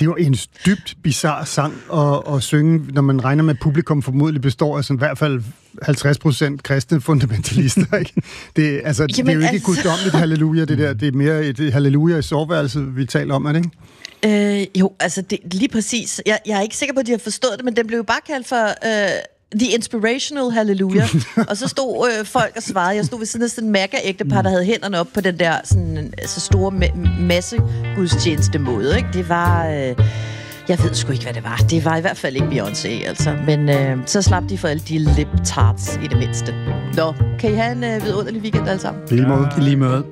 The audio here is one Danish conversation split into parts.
Det er jo en dybt bizarre sang at synge, når man regner med, at publikum formodentlig består af sådan, i hvert fald 50% kristne fundamentalister, ikke? Det er jo ikke et guddommeligt halleluja, det der. Det er mere et halleluja i soveværelset, vi taler om, er det ikke? Jo, altså det, lige præcis. Jeg er ikke sikker på, at de har forstået det, men den blev jo bare kaldt for The Inspirational Hallelujah. Og så stod folk og svarede. Jeg stod ved siden af sådan en mega-ægtepar, der havde hænderne op på den der sådan, så store masse gudstjeneste måde, ikke? Det var... jeg ved sgu ikke, hvad det var. Det var i hvert fald ikke Beyoncé, altså. Men så slap de for alle de lip tarts i det mindste. Nå, kan I have en vidunderlig weekend alle sammen? Lige måde.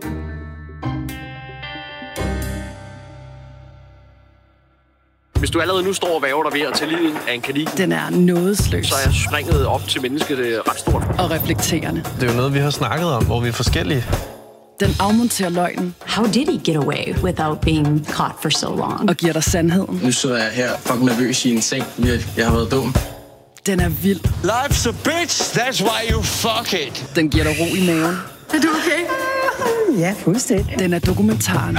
Hvis du allerede nu står og væver dig ved at tage livet af en kanin, den er nådesløs. Så er springet op til mennesket ret stort. Og reflekterende. Det er jo noget, vi har snakket om, hvor vi er forskellige. Den afmonterer løgnen. How did he get away without being caught for so long? Og giver dig sandheden. Nu sidder jeg her fucking nervøs i en seng, fordi jeg har været dum. Den er vild. Life's a bitch, that's why you fuck it. Den giver dig ro i maven. Er du okay? Ja, fuldstændig. Den er dokumentaren.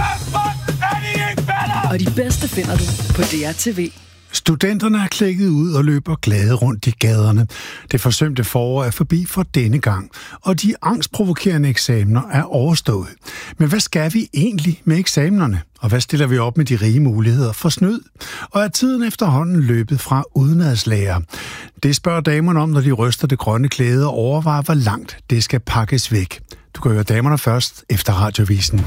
Og de bedste finder du på DR TV. Studenterne er klækket ud og løber glade rundt i gaderne. Det forsømte forår er forbi for denne gang, og de angstprovokerende eksamener er overstået. Men hvad skal vi egentlig med eksamenerne? Og hvad stiller vi op med de rige muligheder for snyd? Og er tiden efterhånden løbet fra udenadslærer? Det spørger damerne om, når de ryster det grønne klæde og overvejer, hvor langt det skal pakkes væk. Du kan høre damerne først efter Radiovisen.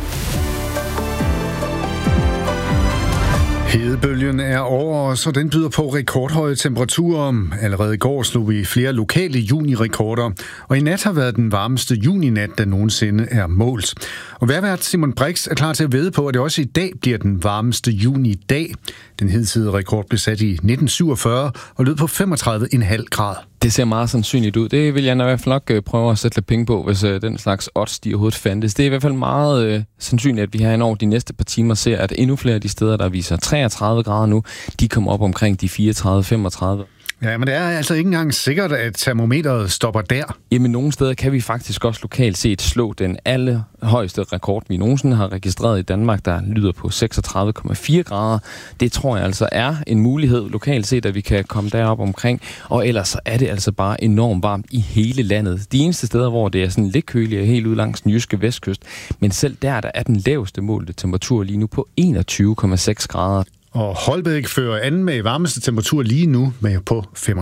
Hedebølgen er over os, og den byder på rekordhøje temperaturer. Allerede i går slog vi flere lokale junirekorder, og i nat har været den varmeste juninat, der nogensinde er målt. Og vejrvært Simon Brix er klar til at vædde på, at det også i dag bliver den varmeste junidag. Den hidtidige rekord blev sat i 1947 og lød på 35,5 grader. Det ser meget sandsynligt ud. Det vil jeg i hvert fald nok prøve at sætte lidt penge på, hvis den slags odds de overhovedet fandtes. Det er i hvert fald meget sandsynligt, at vi her over de næste par timer ser, at endnu flere af de steder, der viser 33 grader nu, de kommer op omkring de 34-35. Ja, men det er altså ikke engang sikkert, at termometeret stopper der. Jamen, nogle steder kan vi faktisk også lokalt set slå den allerhøjeste rekord, vi nogensinde har registreret i Danmark, der lyder på 36,4 grader. Det tror jeg altså er en mulighed lokalt set, at vi kan komme derop omkring. Og ellers er det altså bare enormt varmt i hele landet. De eneste steder, hvor det er sådan lidt køligt, er helt ud langs den jyske vestkyst. Men selv der er den laveste målte temperatur lige nu på 21,6 grader. Og Holbæk fører anden med varmeste temperatur lige nu med på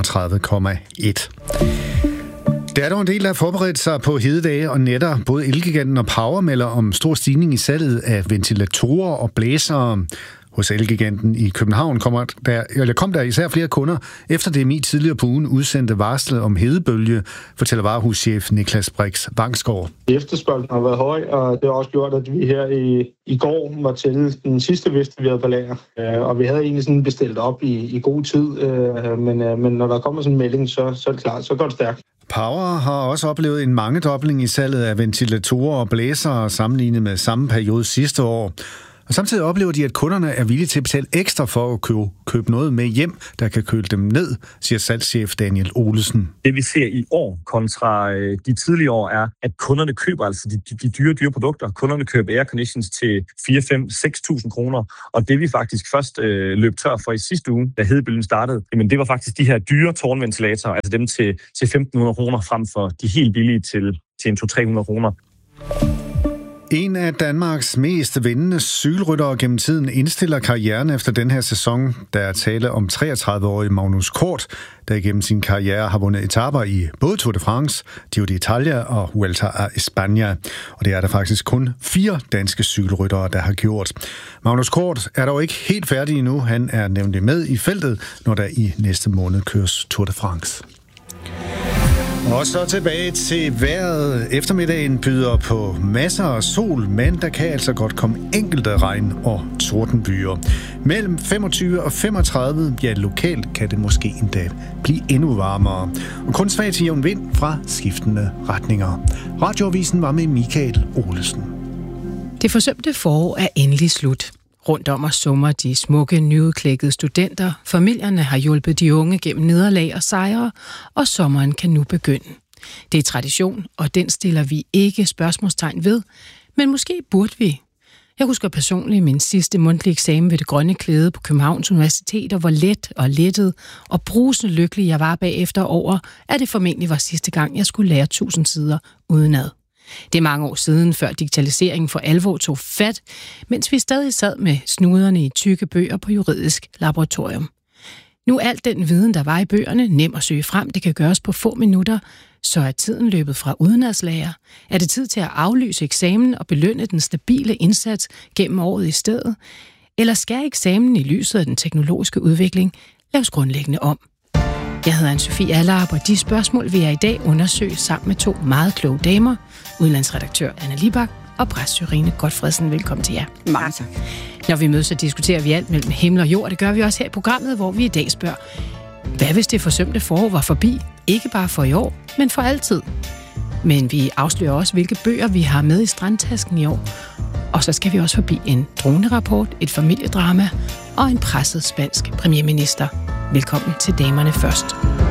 35,1. Der er dog en del, der har forberedt sig på hededage og nætter. Både Elgiganten og Power melder om stor stigning i salget af ventilatorer og blæsere. Hos Elgiganten i København kom der især flere kunder, efter DMI tidligere på ugen udsendte varslet om hedebølge, fortæller varehuschef Niklas Brix Vangsgaard. Efterspørgslen har været høj, og det har også gjort, at vi her i går var til den sidste vest, vi havde på lager. Og vi havde egentlig sådan bestilt op i god tid, men når der kommer sådan en melding, så er det klart, så går det stærkt. Power har også oplevet en mangedobling i salget af ventilatorer og blæsere sammenlignet med samme periode sidste år. Og samtidig oplever de, at kunderne er villige til at betale ekstra for at købe noget med hjem, der kan køle dem ned, siger salgschef Daniel Olesen. Det vi ser i år kontra de tidligere år er, at kunderne køber altså de dyre produkter. Kunderne køber airconditions til 4-5-6.000 kroner. Og det vi faktisk først løb tør for i sidste uge, da hedebølgen startede, jamen det var faktisk de her dyre tårnventilatorer, altså dem til 1.500 kroner frem for de helt billige til en 200-300 kroner. En af Danmarks mest vindende cykelryttere gennem tiden indstiller karrieren efter den her sæson. Der er tale om 33-årige Magnus Kort, der igennem sin karriere har vundet etaper i både Tour de France, Giro d'Italia og Vuelta a España. Og det er der faktisk kun 4 danske cykelryttere, der har gjort. Magnus Kort er dog ikke helt færdig endnu. Han er nemlig med i feltet, når der i næste måned køres Tour de France. Og så tilbage til vejret. Eftermiddagen byder på masser af sol, men der kan altså godt komme enkelte regn- og tordenbyer. Mellem 25 og 35, ja lokalt kan det måske endda blive endnu varmere. Og kun svag til jævn vind fra skiftende retninger. Radioavisen var med Michael Olesen. Det forsømte forår er endelig slut. Rundt om os summer de smukke, nyudklækkede studenter. Familierne har hjulpet de unge gennem nederlag og sejre, og sommeren kan nu begynde. Det er tradition, og den stiller vi ikke spørgsmålstegn ved, men måske burde vi. Jeg husker personligt min sidste mundtlige eksamen ved Det Grønne Klæde på Københavns Universitet, og hvor let og lettet og brusende lykkelig jeg var bagefter over, at det formentlig var sidste gang, jeg skulle lære 1000 sider udenad. Det er mange år siden, før digitaliseringen for alvor tog fat, mens vi stadig sad med snuderne i tykke bøger på juridisk laboratorium. Nu er alt den viden, der var i bøgerne, nem at søge frem. Det kan gøres på få minutter. Så er tiden løbet fra udenadslærer. Er det tid til at aflyse eksamen og belønne den stabile indsats gennem året i stedet? Eller skal eksamen i lyset af den teknologiske udvikling laves grundlæggende om? Jeg hedder Anne-Sophie Allerup, og de spørgsmål vil jeg i dag undersøge sammen med 2 meget kloge damer. Udenlandsredaktør Anna Libak og præst Sørine Gotfredsen. Velkommen til jer. Mange tak. Når vi mødes, så diskuterer vi alt mellem himmel og jord. Det gør vi også her i programmet, hvor vi i dag spørger, hvad hvis det forsømte forår var forbi? Ikke bare for i år, men for altid. Men vi afslører også, hvilke bøger vi har med i strandtasken i år. Og så skal vi også forbi en dronerapport, et familiedrama og en presset spansk premierminister. Velkommen til damerne først.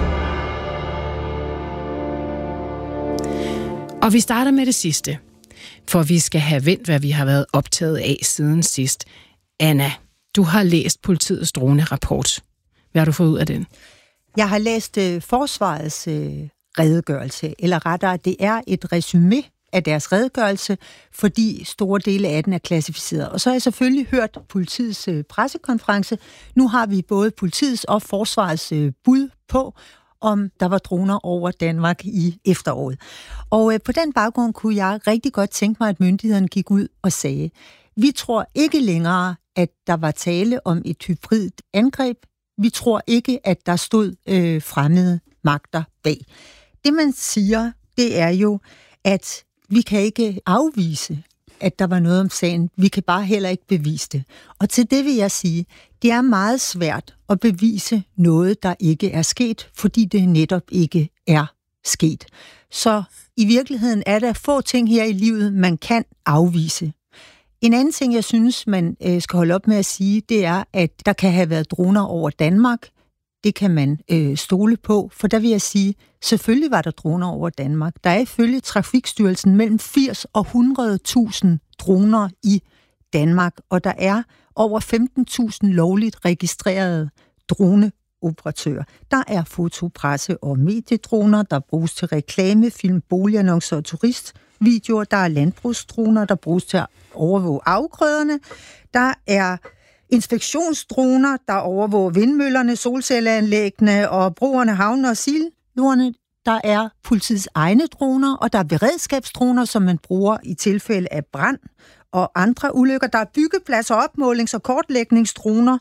Og vi starter med det sidste, for vi skal have vendt, hvad vi har været optaget af siden sidst. Anna, du har læst politiets dronerapport. Hvad har du fået ud af den? Jeg har læst forsvarets redegørelse, eller rettere, det er et resumé af deres redegørelse, fordi store dele af den er klassificeret. Og så har jeg selvfølgelig hørt politiets pressekonference. Nu har vi både politiets og forsvarets bud på, om der var droner over Danmark i efteråret. Og på den baggrund kunne jeg rigtig godt tænke mig, at myndighederne gik ud og sagde, vi tror ikke længere, at der var tale om et hybridt angreb. Vi tror ikke, at der stod fremmede magter bag. Det man siger, det er jo, at vi kan ikke afvise, at der var noget om sagen. Vi kan bare heller ikke bevise det. Og til det vil jeg sige, det er meget svært at bevise noget, der ikke er sket, fordi det netop ikke er sket. Så i virkeligheden er der få ting her i livet, man kan afvise. En anden ting, jeg synes, man skal holde op med at sige, det er, at der kan have været droner over Danmark. Det kan man stole på, for der vil jeg sige, selvfølgelig var der droner over Danmark. Der er ifølge Trafikstyrelsen mellem 80 og 100.000 droner i Danmark, og der er over 15.000 lovligt registrerede droneoperatører. Der er foto-, presse- og mediedroner, der bruges til reklame, film, boligannoncer og turistvideoer. Der er landbrugsdroner, der bruges til at overvåge afgrøderne. Der er inspektionsdroner, der overvåger vindmøllerne, solcelleanlæggene og broerne, havne og sildurene. Der er politiets egne droner, og der er beredskabsdroner, som man bruger i tilfælde af brand og andre ulykker. Der er byggepladser, opmålings- og kortlægningsdroner.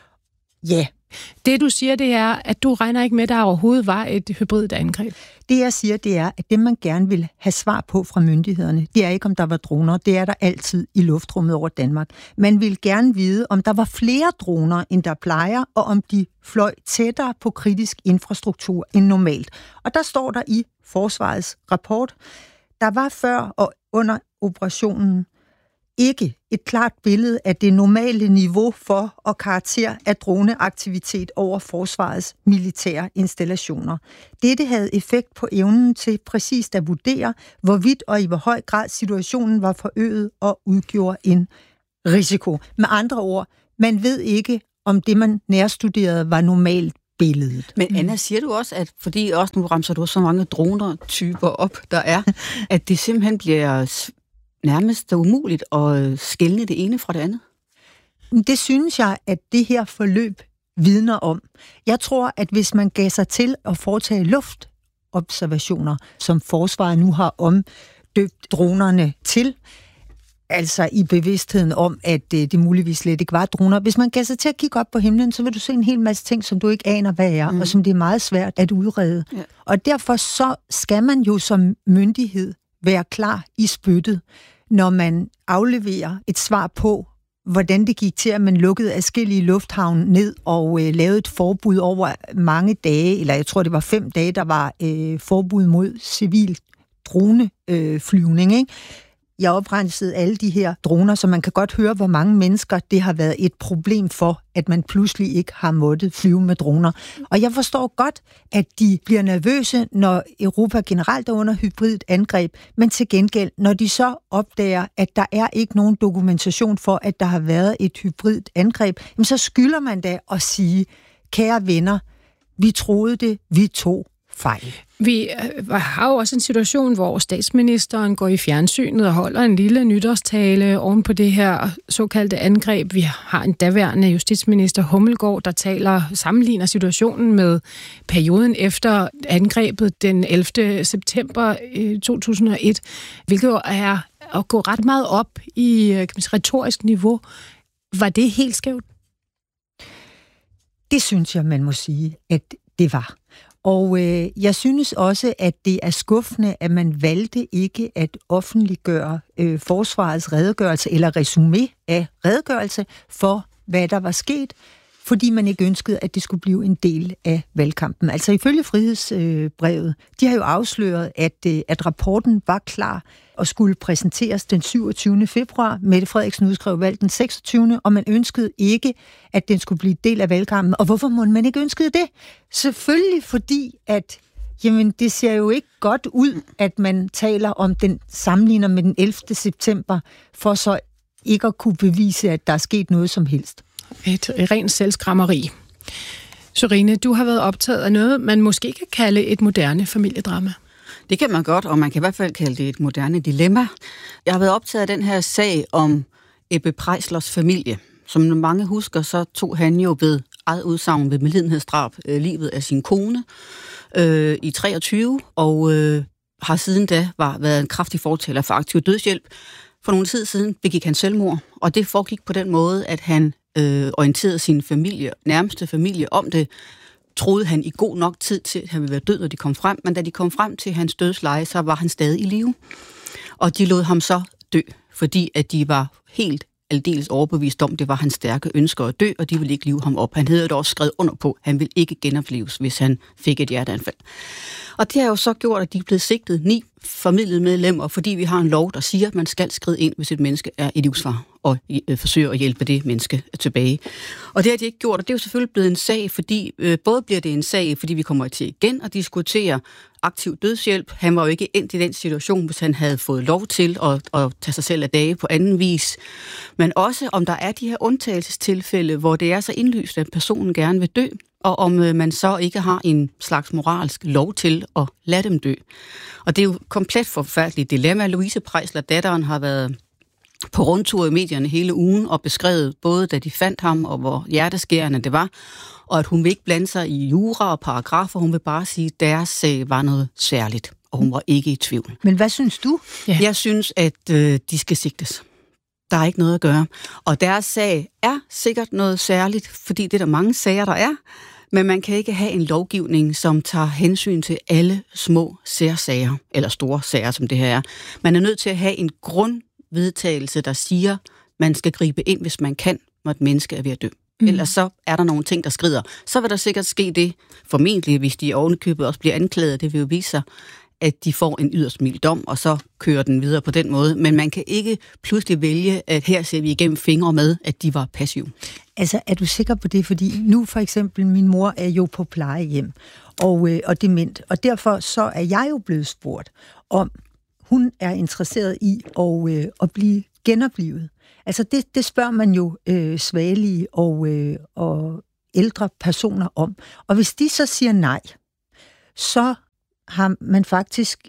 Ja. Det du siger, det er, at du regner ikke med, at der overhovedet var et hybridt angreb. Det jeg siger, det er, at det man gerne vil have svar på fra myndighederne, det er ikke, om der var droner. Det er der altid i luftrummet over Danmark. Man vil gerne vide, om der var flere droner, end der plejer, og om de fløj tættere på kritisk infrastruktur end normalt. Og der står der i forsvarets rapport, der var før og under operationen ikke et klart billede af det normale niveau for og karakter af droneaktivitet over forsvarets militære installationer. Dette havde effekt på evnen til præcist at vurdere, hvorvidt og i hvor høj grad situationen var forøget og udgjorde en risiko. Med andre ord, man ved ikke, om det, man nærstuderede, var normalt billedet. Men Anna, siger du også, at fordi også nu ramser du så mange droner-typer op, der er, at det simpelthen bliver nærmest umuligt at skelne det ene fra det andet? Det synes jeg, at det her forløb vidner om. Jeg tror, at hvis man gav sig til at foretage luftobservationer, som forsvaret nu har omdøbt dronerne til, altså i bevidstheden om, at det muligvis slet ikke var droner. Hvis man gav sig til at kigge op på himlen, så vil du se en hel masse ting, som du ikke aner, hvad er, og som det er meget svært at udrede. Ja. Og derfor så skal man jo som myndighed være klar i spyttet, når man afleverer et svar på, hvordan det gik til, at man lukkede adskillige lufthavne ned og lavede et forbud over mange dage, eller jeg tror, det var 5 dage, der var forbud mod civil droneflyvning, ikke? jeg oprensede alle de her droner, så man kan godt høre, hvor mange mennesker det har været et problem for, at man pludselig ikke har måttet flyve med droner. Og jeg forstår godt, at de bliver nervøse, når Europa generelt er under hybridt angreb, men til gengæld, når de så opdager, at der er ikke nogen dokumentation for, at der har været et hybridt angreb, så skylder man da at sige, kære venner, vi troede det, vi tog fejl. Vi har jo også en situation, hvor statsministeren går i fjernsynet og holder en lille nytårstale oven på det her såkaldte angreb. Vi har en daværende justitsminister Hummelgaard, der sammenligner situationen med perioden efter angrebet den 11. september 2001, hvilket er at gå ret meget op i retorisk niveau. Var det helt skævt? Det synes jeg, man må sige, at det var. Og jeg synes også, at det er skuffende, at man valgte ikke at offentliggøre forsvarets redegørelse eller resumé af redegørelse for, hvad der var sket, fordi man ikke ønskede, at det skulle blive en del af valgkampen. Altså ifølge Frihedsbrevet, de har jo afsløret, at rapporten var klar og skulle præsenteres den 27. februar. Mette Frederiksen udskrev valg den 26. og man ønskede ikke, at den skulle blive del af valgkampen. Og hvorfor må man ikke ønskede det? Selvfølgelig fordi, at det ser jo ikke godt ud, at man taler om den sammenligner med den 11. september, for så ikke at kunne bevise, at der er sket noget som helst. Et rent selvskrammeri. Sørine, du har været optaget af noget, man måske kan kalde et moderne familiedrama. Det kan man godt, og man kan i hvert fald kalde det et moderne dilemma. Jeg har været optaget af den her sag om Ebbe Preislers familie. Som mange husker, så tog han jo ved eget udsagn ved medlidenhedsdrab livet af sin kone i 23, og har siden da været en kraftig fortaler for aktiv dødshjælp. For nogle tid siden begik han selvmord, og det foregik på den måde, at han orienterede sin familie, nærmeste familie om det, troede han i god nok tid til, at han ville være død, når de kom frem, men da de kom frem til hans dødsleje, så var han stadig i live. Og de lod ham så dø, fordi at de var helt aldeles overbevist om, det var hans stærke ønsker at dø, og de ville ikke live ham op. Han havde også skrevet under på, at han ville ikke genoplives, hvis han fik et hjerteanfald. Og det har jo så gjort, at de er blevet sigtet 9 familiemedlemmer, fordi vi har en lov, der siger, at man skal skride ind, hvis et menneske er i livsfare, og forsøge at hjælpe det menneske tilbage. Og det har de ikke gjort, og det er jo selvfølgelig blevet en sag, fordi både bliver det en sag, fordi vi kommer til igen at diskutere aktiv dødshjælp. Han var jo ikke endt i den situation, hvis han havde fået lov til at tage sig selv af dage på anden vis. Men også om der er de her undtagelsestilfælde, hvor det er så indlyst, at personen gerne vil dø, og om man så ikke har en slags moralsk lov til at lade dem dø. Og det er jo komplet forfærdeligt dilemma. Louise Preisler, datteren, har været på rundtur i medierne hele ugen og beskrevet både, da de fandt ham, og hvor hjerteskærende det var, og at hun vil ikke blande sig i jura og paragrafer. Hun vil bare sige, at deres sag var noget særligt, og hun var ikke i tvivl. Men hvad synes du? Ja. Jeg synes, at de skal sigtes. Der er ikke noget at gøre. Og deres sag er sikkert noget særligt, fordi det er der mange sager, der er. Men man kan ikke have en lovgivning, som tager hensyn til alle små særsager, eller store sager, som det her er. Man er nødt til at have en grundvedtagelse, der siger, man skal gribe ind, hvis man kan, når et menneske er ved at dø. Ellers så er der nogle ting, der skrider. Så vil der sikkert ske det, formentlig, hvis de ovenikøbet også bliver anklaget. Det vil jo vise sig, at de får en yderst mild dom, og så kører den videre på den måde. Men man kan ikke pludselig vælge, at her ser vi igennem fingre med, at de var passive. Altså, er du sikker på det? Fordi nu for eksempel, min mor er jo på plejehjem og dement, og derfor så er jeg jo blevet spurgt, om hun er interesseret i at blive genoplivet. Altså, det spørger man jo svagelige og ældre personer om. Og hvis de så siger nej, så har man faktisk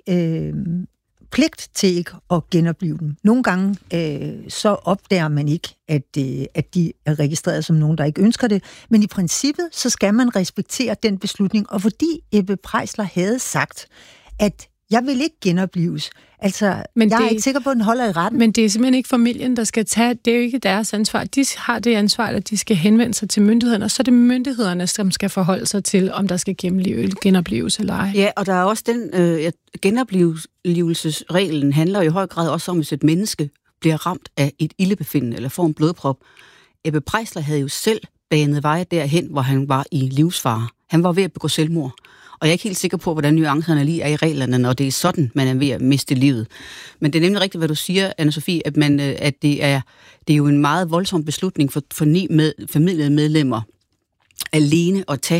pligt til ikke at genoplive dem. Nogle gange så opdager man ikke, at de er registreret som nogen, der ikke ønsker det. Men i princippet, så skal man respektere den beslutning. Og fordi Ebbe Preisler havde sagt, at jeg vil ikke genoplives. Altså, men jeg er ikke sikker på, at den holder i retten. Men det er simpelthen ikke familien, der skal tage. Det er jo ikke deres ansvar. De har det ansvar, at de skal henvende sig til myndighederne, og så er det myndighederne, som skal forholde sig til, om der skal genoplives eller ej. Ja, og der er også den genoplivelsesreglen handler i høj grad også om, hvis et menneske bliver ramt af et ildebefindende eller får en blodprop. Ebbe Preisler havde jo selv banet veje derhen, hvor han var i livsfare. Han var ved at begå selvmord. Og jeg er ikke helt sikker på, hvordan nuancerne lige er i reglerne, når det er sådan, man er ved at miste livet. Men det er nemlig rigtigt, hvad du siger, Anne-Sophie, at det er jo en meget voldsom beslutning for 9 familiemedlemmer alene at tage,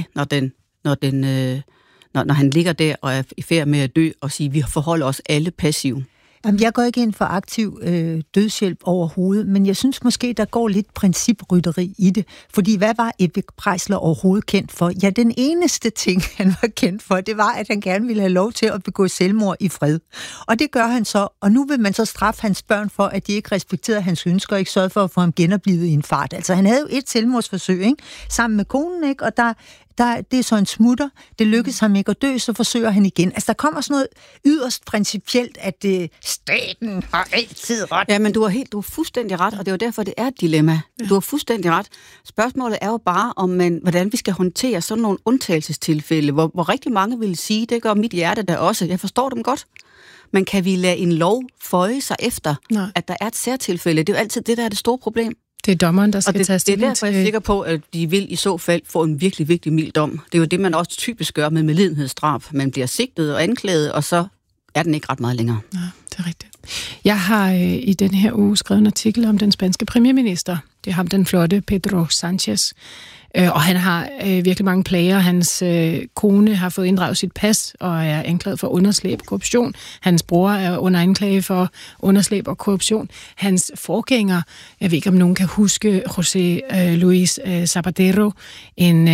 når han ligger der og er i færd med at dø, og sige, at vi forholder os alle passive. Jamen, jeg går ikke ind for aktiv dødshjælp overhovedet, men jeg synes måske, der går lidt principrytteri i det. Fordi hvad var Ebbe Preisler overhovedet kendt for? Ja, den eneste ting, han var kendt for, det var, at han gerne ville have lov til at begå selvmord i fred. Og det gør han så, og nu vil man så straffe hans børn for, at de ikke respekterede hans ønsker og ikke sørgede for at få ham genoplivet i en fart. Altså, han havde jo et selvmordsforsøg, ikke? Sammen med konen, ikke? Og det er så en smutter. Det lykkes ham ikke at dø, så forsøger han igen. Altså, der kommer sådan noget yderst principielt, at staten har altid ret. Ja, men du har fuldstændig ret, og det er jo derfor, det er et dilemma. Ja. Du har fuldstændig ret. Spørgsmålet er jo bare, hvordan vi skal håndtere sådan nogle undtagelsestilfælde, hvor rigtig mange vil sige, det gør mit hjerte da også. Jeg forstår dem godt. Men kan vi lade en lov føje sig efter, at der er et særtilfælde? Det er jo altid det, der er det store problem. Det er dommeren, der skal tage stilling til. Det er derfor, jeg er sikker på, at de vil i så fald få en virkelig, virkelig mild dom. Det er jo det, man også typisk gør med medlidenhedsdrab. Man bliver sigtet og anklaget, og så er den ikke ret meget længere. Ja, det er rigtigt. Jeg har i den her uge skrevet en artikel om den spanske premierminister. Det er ham, den flotte Pedro Sánchez. Og han har virkelig mange plager. Hans kone har fået inddraget sit pas og er anklaget for underslæb og korruption. Hans bror er under anklage for underslæb og korruption. Hans forgænger, jeg ved ikke om nogen kan huske, José Luis Zapatero, en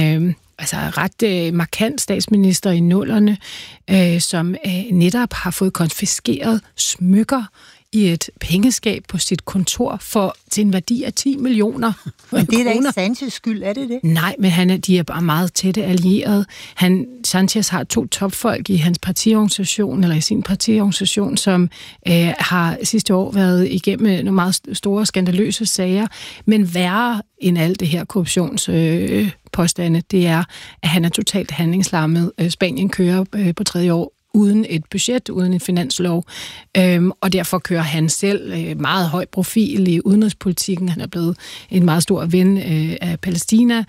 ret markant statsminister i 00'erne, som netop har fået konfiskeret smykker i et pengeskab på sit kontor til en værdi af 10 millioner kroner. Men det er da ikke Sanchez skyld, er det det? Nej, men de er bare meget tætte allierede. Sanchez har 2 topfolk i hans partiorganisation, eller i sin partiorganisation, som har sidste år været igennem nogle meget store, skandaløse sager. Men værre end alt det her korruptionspåstande, det er, at han er totalt handlingslammet. Spanien kører på 3. år uden et budget, uden en finanslov, og derfor kører han selv meget høj profil i udenrigspolitikken. Han er blevet en meget stor ven af Palæstina,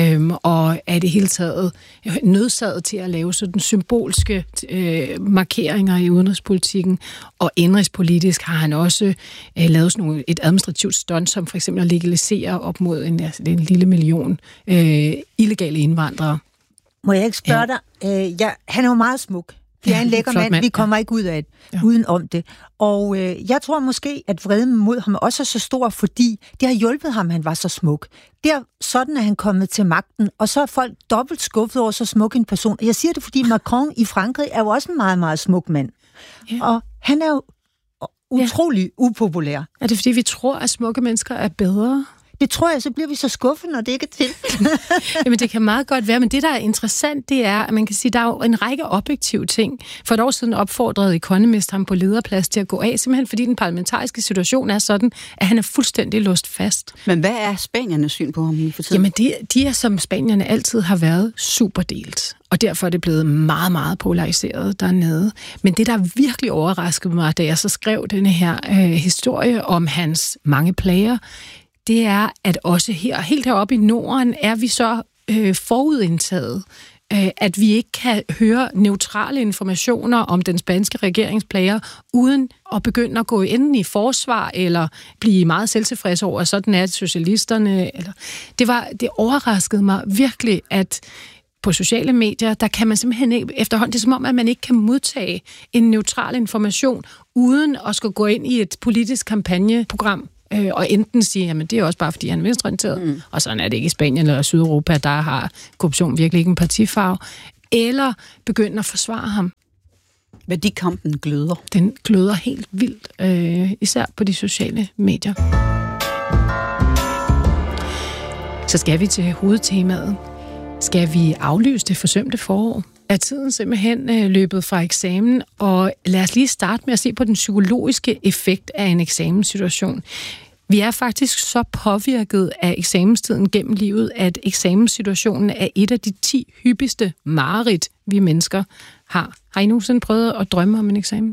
og er det hele taget nødsaget til at lave sådan symbolske markeringer i udenrigspolitikken, og indrigspolitisk har han også lavet sådan et administrativt stunt, som for eksempel at legalisere op mod en lille million illegale indvandrere. Må jeg ikke spørge dig? Han er jo meget smuk. Det er en lækker mand. Vi kommer ikke ud af det, uden om det. Og jeg tror måske, at vreden mod ham også er så stor, fordi det har hjulpet ham, han var så smuk. Det er sådan, at han kommet til magten, og så er folk dobbelt skuffet over så smuk en person. Jeg siger det, fordi Macron i Frankrig er jo også en meget, meget smuk mand. Ja. Og han er jo utrolig upopulær. Er det, fordi vi tror, at smukke mennesker er bedre? Det tror jeg, så bliver vi så skuffet, når det ikke er til. Jamen, det kan meget godt være, men det, der er interessant, det er, at man kan sige, at der er jo en række objektive ting. For et år siden opfordrede Economist ham på lederplads til at gå af, simpelthen fordi den parlamentariske situation er sådan, at han er fuldstændig låst fast. Men hvad er spaniernes syn på ham lige for tiden? Jamen, de er, som spanierne altid har været, superdelt. Og derfor er det blevet meget, meget polariseret dernede. Men det, der virkelig overraskede mig, da jeg så skrev denne her historie om hans mange plager, det er, at også her, helt heroppe i Norden, er vi så forudindtaget, at vi ikke kan høre neutrale informationer om den spanske regeringsplager, uden at begynde at gå enten i forsvar, eller blive meget selvtilfredse over, sådan er socialisterne. Eller. Det overraskede mig virkelig, at på sociale medier, der kan man simpelthen ikke, efterhånden, det er som om, at man ikke kan modtage en neutral information, uden at skulle gå ind i et politisk kampagneprogram, og enten sige, at det er også bare, fordi han er venstreorienteret, og sådan er det ikke i Spanien eller Sydeuropa, der har korruption virkelig ikke en partifarve, eller begynde at forsvare ham. Værdikampen gløder. Den gløder helt vildt, især på de sociale medier. Så skal vi til hovedtemaet. Skal vi aflyse det forsømte forår? Er tiden simpelthen løbet fra eksamen? Og lad os lige starte med at se på den psykologiske effekt af en eksamenssituation. Vi er faktisk så påvirket af eksamenstiden gennem livet, at eksamenssituationen er et af de 10 hyppigste mareridt, vi mennesker har. Har I nogensinde prøvet at drømme om en eksamen?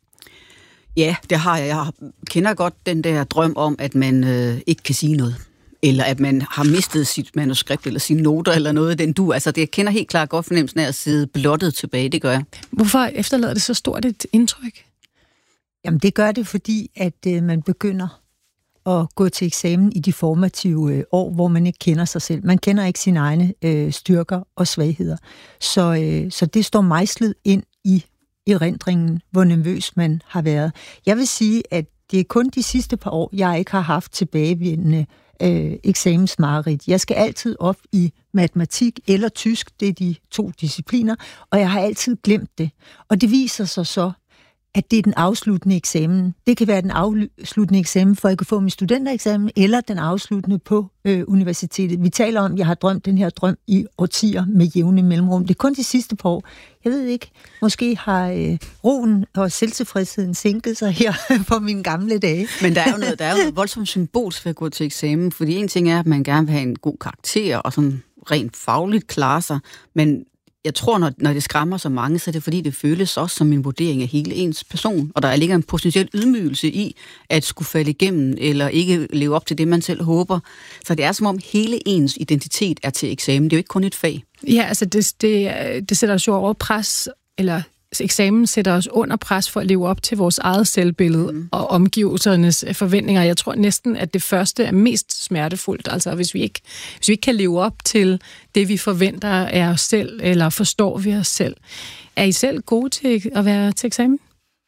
Ja, det har jeg. Jeg kender godt den der drøm om, at man ikke kan sige noget. eller at man har mistet sit manuskript eller sine noter eller noget af den du. Altså, jeg kender helt klart godt fornemmelsen af at sidde blottet tilbage, det gør jeg. Hvorfor efterlader det så stort et indtryk? Jamen, det gør det, fordi at man begynder at gå til eksamen i de formative år, hvor man ikke kender sig selv. Man kender ikke sine egne styrker og svagheder. Så det står mejslet ind i erindringen, hvor nervøs man har været. Jeg vil sige, at det er kun de sidste par år, jeg ikke har haft tilbagevendende eksamensmareridt. Jeg skal altid op i matematik eller tysk, det er de 2 discipliner, og jeg har altid glemt det. Og det viser sig så, at det er den afsluttende eksamen. Det kan være den afsluttende eksamen, for at jeg kan få min studentereksamen, eller den afsluttende på universitetet. Vi taler om, at jeg har drømt den her drøm i årtier med jævne mellemrum. Det er kun de sidste par år. Jeg ved ikke, måske har roen og selvtilfredsheden sænket sig her på mine gamle dage. Men der er jo noget voldsomt symbolsk ved at gå til eksamen, fordi en ting er, at man gerne vil have en god karakter og sådan rent fagligt klare sig, men jeg tror, når det skræmmer så mange, så er det fordi, det føles også som en vurdering af hele ens person, og der ligger en potentiel ydmygelse i at skulle falde igennem, eller ikke leve op til det, man selv håber. Så det er som om hele ens identitet er til eksamen. Det er jo ikke kun et fag. Ja, altså det sætter os jo over pres, eller eksamen sætter os under pres for at leve op til vores eget selvbillede og omgivelsernes forventninger. Jeg tror næsten, at det første er mest smertefuldt. Altså hvis vi ikke kan leve op til det, vi forventer af os selv, eller forstår vi os selv. Er I selv gode til at være til eksamen?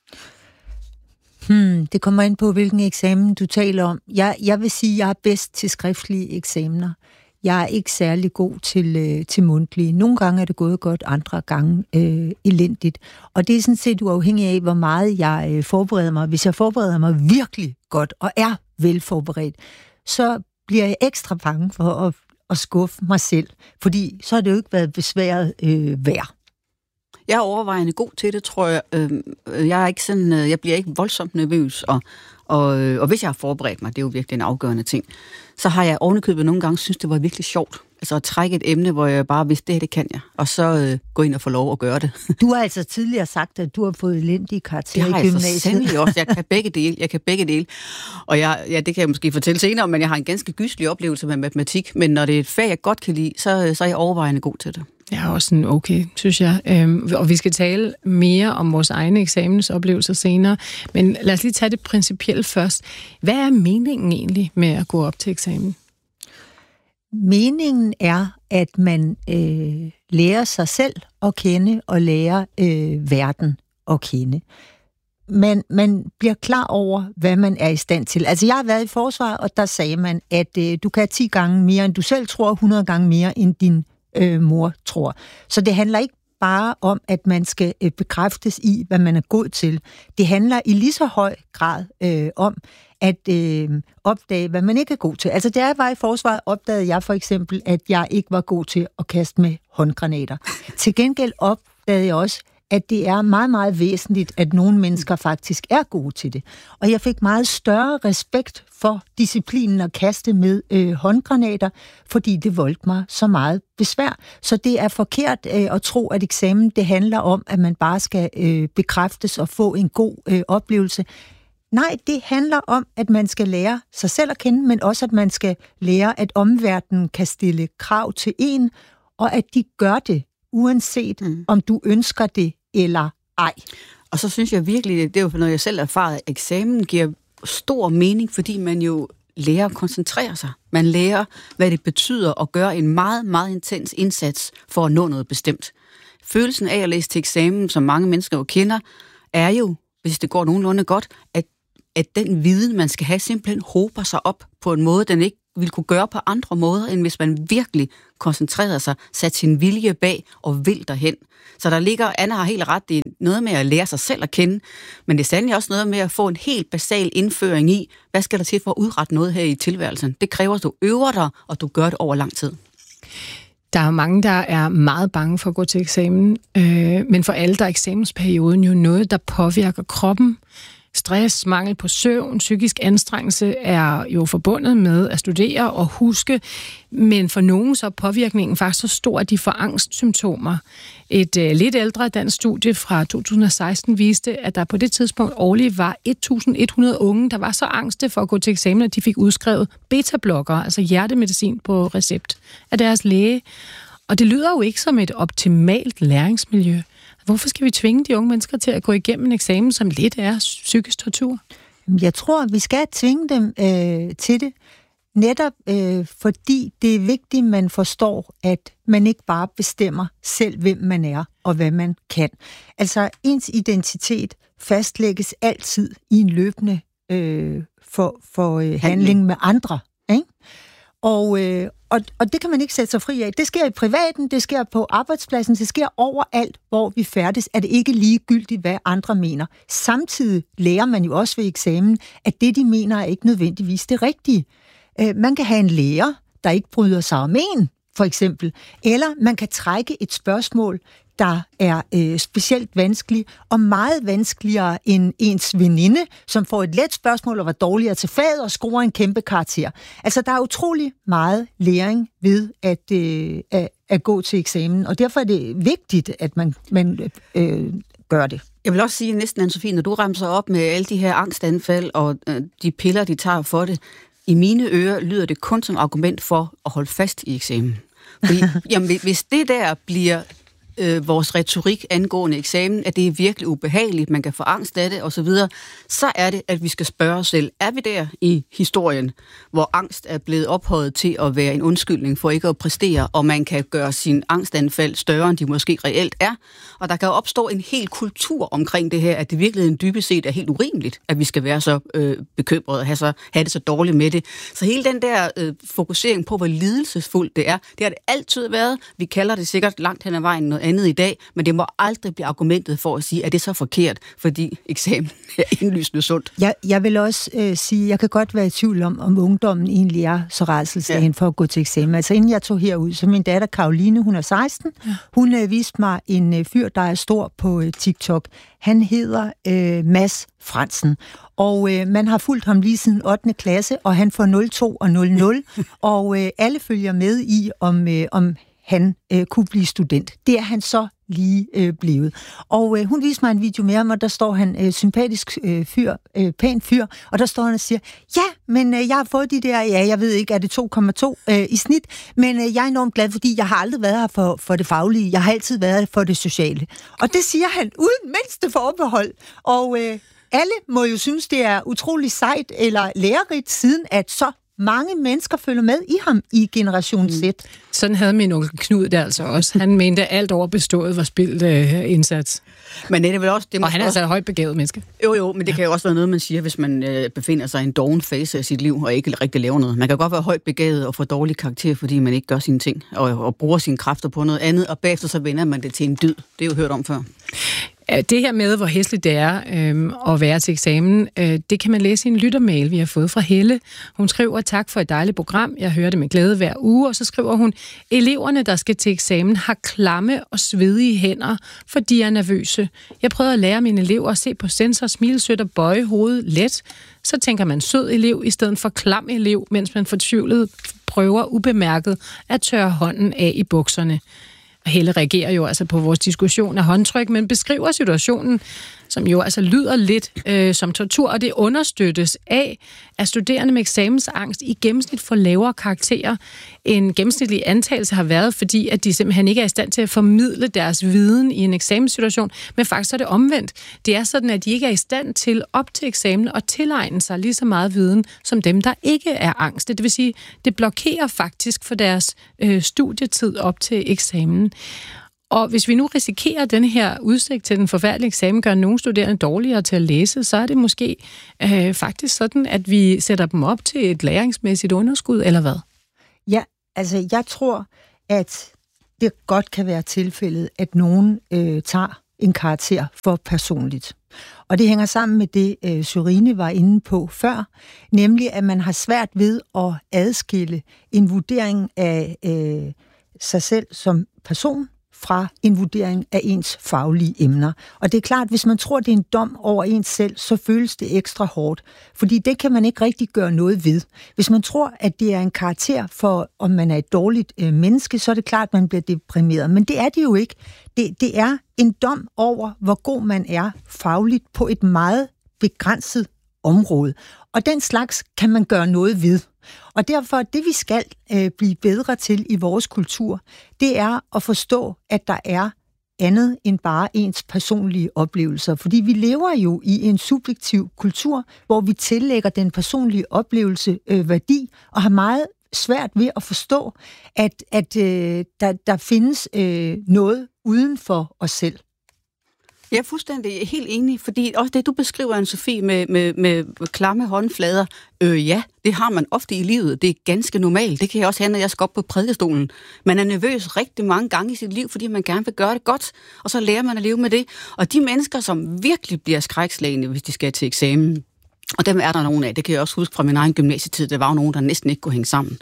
Det kommer ind på, hvilken eksamen du taler om. Jeg vil sige, at jeg er bedst til skriftlige eksamener. Jeg er ikke særlig god til mundtlige. Nogle gange er det gået godt, andre gange elendigt. Og det er sådan set uafhængigt af, hvor meget jeg forbereder mig. Hvis jeg forbereder mig virkelig godt og er velforberedt, så bliver jeg ekstra bange for at skuffe mig selv. Fordi så har det jo ikke været besværet værd. Jeg er overvejende god til det, tror jeg. Jeg er ikke sådan, jeg bliver ikke voldsomt nervøs, og hvis jeg har forberedt mig, det er jo virkelig en afgørende ting, så har jeg ovenikøbet nogle gange synes det var virkelig sjovt. Altså at trække et emne, hvor jeg bare vidste, det kan jeg, og så gå ind og få lov at gøre det. Du har altså tidligere sagt, at du har fået elendige karakterer i gymnasiet. Det har jeg så sandelig også. Jeg kan begge dele. Og det kan jeg måske fortælle senere, men jeg har en ganske gyselig oplevelse med matematik. Men når det er et fag, jeg godt kan lide, så er jeg overvejende god til det. Jeg er også sådan okay, synes jeg. Og vi skal tale mere om vores egne eksamensoplevelser senere. Men lad os lige tage det principielle først. Hvad er meningen egentlig med at gå op til eksamen? Meningen er, at man lærer sig selv at kende og lærer verden at kende. Man bliver klar over, hvad man er i stand til. Altså, jeg har været i forsvar, og der sagde man, at du kan 10 gange mere, end du selv tror, 100 gange mere, end din mor tror. Så det handler ikke bare om, at man skal bekræftes i, hvad man er god til. Det handler i lige så høj grad om at opdage, hvad man ikke er god til. Altså, da jeg var i forsvaret, opdagede jeg for eksempel, at jeg ikke var god til at kaste med håndgranater. Til gengæld opdagede jeg også, at det er meget, meget væsentligt, at nogle mennesker faktisk er gode til det. Og jeg fik meget større respekt for disciplinen at kaste med håndgranater, fordi det voldte mig så meget besvær. Så det er forkert at tro, at eksamen det handler om, at man bare skal bekræftes og få en god oplevelse. Nej, det handler om, at man skal lære sig selv at kende, men også, at man skal lære, at omverdenen kan stille krav til en, og at de gør det, uanset om du ønsker det eller ej. Og så synes jeg virkelig, det er jo noget, jeg selv har erfaret, at eksamen giver stor mening, fordi man jo lærer at koncentrere sig. Man lærer, hvad det betyder at gøre en meget, meget intens indsats for at nå noget bestemt. Følelsen af at læse til eksamen, som mange mennesker jo kender, er jo, hvis det går nogenlunde godt, at den viden, man skal have, simpelthen hober sig op på en måde, den ikke ville kunne gøre på andre måder, end hvis man virkelig koncentrerede sig, satte sin vilje bag og vil derhen. Så der ligger, Anna har helt ret, det er noget med at lære sig selv at kende, men det er sandelig også noget med at få en helt basal indføring i, hvad skal der til for at udrette noget her i tilværelsen. Det kræver, at du øver dig, og du gør det over lang tid. Der er mange, der er meget bange for at gå til eksamen, men for alle, der er eksamensperioden jo noget, der påvirker kroppen, Stress, mangel på søvn, psykisk anstrengelse er jo forbundet med at studere og huske, men for nogen så er påvirkningen faktisk så stor, at de får angstsymptomer. Et lidt ældre dansk studie fra 2016 viste, at der på det tidspunkt årligt var 1.100 unge, der var så angste for at gå til eksamen, at de fik udskrevet beta-blokker, altså hjertemedicin på recept af deres læge. Og det lyder jo ikke som et optimalt læringsmiljø. Hvorfor skal vi tvinge de unge mennesker til at gå igennem en eksamen, som lidt er psykisk tortur? Jeg tror, vi skal tvinge dem til det, netop fordi det er vigtigt, at man forstår, at man ikke bare bestemmer selv, hvem man er og hvad man kan. Altså, ens identitet fastlægges altid i en løbende handling med andre, ikke? Og det kan man ikke sætte sig fri af. Det sker i privaten, det sker på arbejdspladsen, det sker overalt, hvor vi færdes, er det ikke ligegyldigt, hvad andre mener. Samtidig lærer man jo også ved eksamen, at det, de mener, er ikke nødvendigvis det rigtige. Man kan have en lærer, der ikke bryder sig om en, for eksempel. Eller man kan trække et spørgsmål, der er specielt vanskelig, og meget vanskeligere end ens veninde, som får et let spørgsmål og var dårligere til faget og scorer en kæmpe karakter. Altså, der er utrolig meget læring ved at gå til eksamen, og derfor er det vigtigt, at man gør det. Jeg vil også sige næsten, Anne-Sophie, når du ramser op med alle de her angstanfald og de piller, de tager for det, i mine ører lyder det kun som argument for at holde fast i eksamen. Fordi, jamen, hvis det der bliver vores retorik angående eksamen, at det er virkelig ubehageligt, man kan få angst af det osv., så er det, at vi skal spørge os selv, er vi der i historien, hvor angst er blevet ophøjet til at være en undskyldning for ikke at præstere, og man kan gøre sin angstanfald større, end de måske reelt er, og der kan jo opstå en hel kultur omkring det her, at det virkelig dybest set er helt urimeligt, at vi skal være så bekymrede og have det så dårligt med det. Så hele den der fokusering på, hvor lidelsesfuldt det har det altid været. Vi kalder det sikkert langt hen ad vejen noget andet i dag, men det må aldrig blive argumentet for at sige, at det er så forkert, fordi eksamen er indlysende sundt. Jeg vil også sige, jeg kan godt være i tvivl om ungdommen egentlig er så rædselsslagen for at gå til eksamen. Altså inden jeg tog herud, så min datter Karoline, hun er 16, hun viste mig en fyr, der er stor på TikTok. Han hedder Mads Fransen, og man har fulgt ham lige siden 8. klasse, og han får 02 og 00, og alle følger med i, om han kunne blive student. Det er han så lige blevet. Og hun viste mig en video med ham, og der står han sympatisk fyr, pæn fyr, og der står han og siger, ja, men jeg har fået de der, jeg ved ikke, er det 2,2 i snit, men jeg er enormt glad, fordi jeg har aldrig været her for det faglige, jeg har altid været her for det sociale. Og det siger han uden mindste forbehold, og alle må jo synes, det er utrolig sejt eller lærerigt, siden at så mange mennesker følger med i ham i Generation Z. Sådan havde min onkel Knud det altså også. Han mente, at alt overbestået var spildt indsats. Men det er vel også... Det og han er altså et højt begavet menneske. Jo, men det kan jo også være noget, man siger, hvis man befinder sig i en doven fase af sit liv og ikke rigtig laver noget. Man kan godt være højt begavet og få dårlig karakter, fordi man ikke gør sine ting og bruger sine kræfter på noget andet, og bagefter så vender man det til en dyd. Det er jo hørt om før. Det her med, hvor hæsligt det er at være til eksamen, det kan man læse i en lyttermail, vi har fået fra Helle. Hun skriver, tak for et dejligt program. Jeg hører det med glæde hver uge. Og så skriver hun, eleverne, der skal til eksamen, har klamme og svedige hænder, for de er nervøse. Jeg prøvede at lære mine elever at se på sensor, smile sødt og bøje hovedet let. Så tænker man sød elev i stedet for klam elev, mens man fortvivlet prøver ubemærket at tørre hånden af i bukserne. Og Helle reagerer jo altså på vores diskussion af håndtryk, men beskriver situationen, som jo altså lyder lidt som tortur, og det understøttes af, at studerende med eksamensangst i gennemsnit får lavere karakterer. En gennemsnitlig antagelse har været, fordi at de simpelthen ikke er i stand til at formidle deres viden i en eksamenssituation, men faktisk er det omvendt. Det er sådan, at de ikke er i stand til op til eksamen at tilegne sig lige så meget viden, som dem, der ikke er angste. Det vil sige, det blokerer faktisk for deres studietid op til eksamen. Og hvis vi nu risikerer den her udsigt til den forfærdelige eksamen, gør nogle studerende dårligere til at læse, så er det måske faktisk sådan, at vi sætter dem op til et læringsmæssigt underskud, eller hvad? Ja, altså jeg tror, at det godt kan være tilfældet, at nogen tager en karakter for personligt. Og det hænger sammen med det, Sørine var inde på før, nemlig at man har svært ved at adskille en vurdering af sig selv som person fra en vurdering af ens faglige emner. Og det er klart, hvis man tror, det er en dom over ens selv, så føles det ekstra hårdt. Fordi det kan man ikke rigtig gøre noget ved. Hvis man tror, at det er en karakter for, om man er et dårligt menneske, så er det klart, at man bliver deprimeret. Men det er det jo ikke. Det er en dom over, hvor god man er fagligt på et meget begrænset område. Og den slags kan man gøre noget ved. Og derfor, det vi skal blive bedre til i vores kultur, det er at forstå, at der er andet end bare ens personlige oplevelser. Fordi vi lever jo i en subjektiv kultur, hvor vi tillægger den personlige oplevelse værdi, og har meget svært ved at forstå, at der findes noget uden for os selv. Jeg er fuldstændig helt enig, fordi også det, du beskriver, Anne-Sophie, med klamme håndflader, ja, det har man ofte i livet. Det er ganske normalt. Det kan jeg også have, når jeg skal op på prædikestolen. Man er nervøs rigtig mange gange i sit liv, fordi man gerne vil gøre det godt, og så lærer man at leve med det. Og de mennesker, som virkelig bliver skrækslagne, hvis de skal til eksamen, og dem er der nogen af, det kan jeg også huske fra min egen gymnasietid, der var jo nogen, der næsten ikke kunne hænge sammen.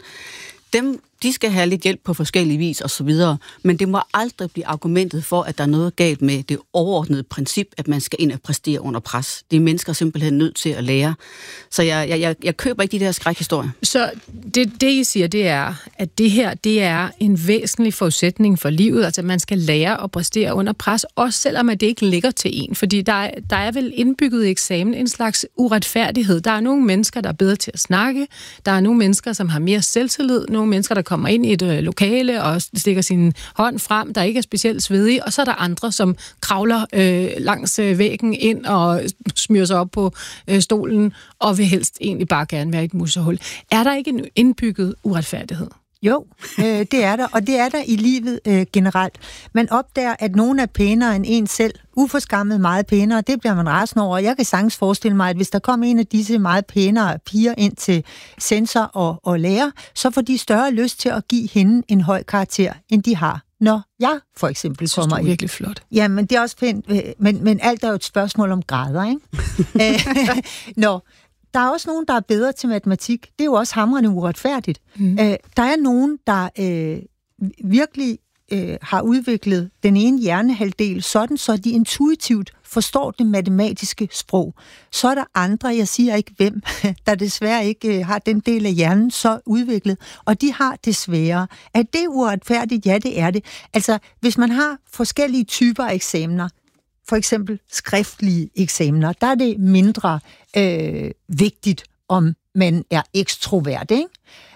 De skal have lidt hjælp på forskellige vis og så videre, men det må aldrig blive argumentet for, at der er noget galt med det overordnede princip, at man skal ind og præstere under pres. Det er mennesker simpelthen nødt til at lære. Så jeg køber ikke de der skrækhistorier. Så det I siger, det er, at det her, det er en væsentlig forudsætning for livet, altså man skal lære at præstere under pres, også selvom at det ikke ligger til en, fordi der er vel indbygget i eksamen en slags uretfærdighed. Der er nogle mennesker, der er bedre til at snakke, der er nogle mennesker, som har mere selvtillid, nogle mennesker, der kommer ind i et lokale og stikker sin hånd frem, der ikke er specielt svedige, og så er der andre, som kravler langs væggen ind og smyrer sig op på stolen, og vil helst egentlig bare gerne være i et musehul. Er der ikke en indbygget uretfærdighed? Jo, det er der, og det er der i livet generelt. Man opdager, at nogen er pænere end en selv, uforskammet meget pænere, det bliver man rasende over. Jeg kan sagtens forestille mig, at hvis der kom en af disse meget pænere piger ind til censor og lærer, så får de større lyst til at give hende en høj karakter, end de har, når jeg for eksempel kommer ind. Det er virkelig flot. Ja, men det er også pænt, men alt er jo et spørgsmål om grader, ikke? Der er også nogen, der er bedre til matematik. Det er jo også hamrende uretfærdigt. Der er nogen, der virkelig har udviklet den ene hjernehalvdel sådan, så de intuitivt forstår det matematiske sprog. Så er der andre, jeg siger ikke hvem, der desværre ikke har den del af hjernen så udviklet, og de har det sværere. Er det uretfærdigt? Ja, det er det. Altså, hvis man har forskellige typer af eksamener, for eksempel skriftlige eksamener, der er det mindre vigtigt, om man er ekstrovert, ikke?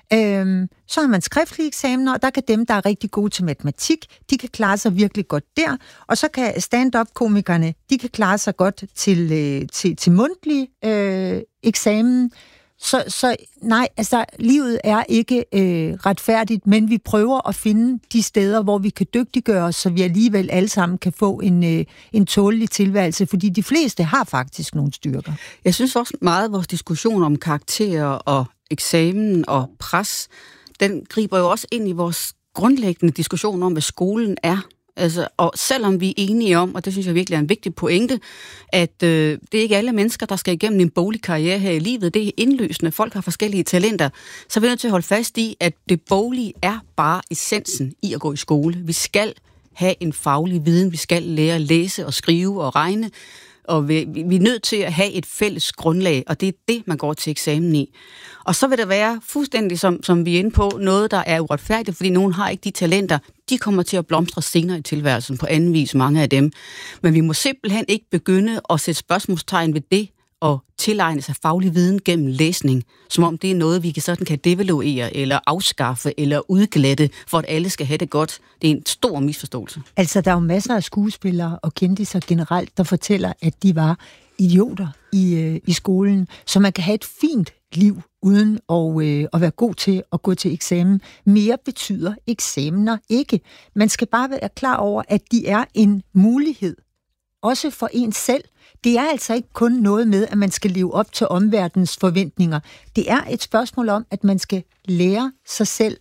Så har man skriftlige eksamener, og der kan dem, der er rigtig gode til matematik, de kan klare sig virkelig godt der, og så kan stand-up-komikerne, de kan klare sig godt til mundtlig eksamen. Så nej, altså livet er ikke retfærdigt, men vi prøver at finde de steder, hvor vi kan dygtiggøre os, så vi alligevel alle sammen kan få en tålelig tilværelse, fordi de fleste har faktisk nogle styrker. Jeg synes også meget, at vores diskussion om karakterer og eksamen og pres, den griber jo også ind i vores grundlæggende diskussion om, hvad skolen er. Altså, og selvom vi er enige om, og det synes jeg virkelig er en vigtig pointe, at det er ikke alle mennesker, der skal igennem en boglig karriere her i livet. Det er indlysende. Folk har forskellige talenter. Så er vi nødt til at holde fast i, at det boglige er bare essensen i at gå i skole. Vi skal have en faglig viden. Vi skal lære at læse og skrive og regne. Og vi er nødt til at have et fælles grundlag, og det er det, man går til eksamen i. Og så vil der være fuldstændig, som vi er inde på, noget, der er uretfærdigt, fordi nogen har ikke de talenter. De kommer til at blomstre senere i tilværelsen, på anden vis, mange af dem. Men vi må simpelthen ikke begynde at sætte spørgsmålstegn ved det, og tilegne sig faglig viden gennem læsning, som om det er noget, vi sådan kan devaluere, eller afskaffe, eller udglatte, for at alle skal have det godt. Det er en stor misforståelse. Altså, der er jo masser af skuespillere og kendisser generelt, der fortæller, at de var idioter i skolen, så man kan have et fint liv uden at være god til at gå til eksamen. Mere betyder eksamener ikke. Man skal bare være klar over, at de er en mulighed, også for en selv. Det er altså ikke kun noget med, at man skal leve op til omverdenens forventninger. Det er et spørgsmål om, at man skal lære sig selv